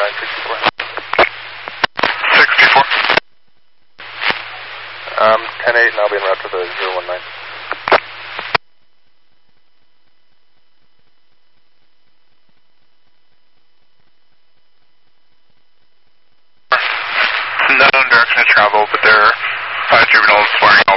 964. 64. 10-8, and I'll be en route to the 019. Known direction of travel, but there are 5 juveniles swearing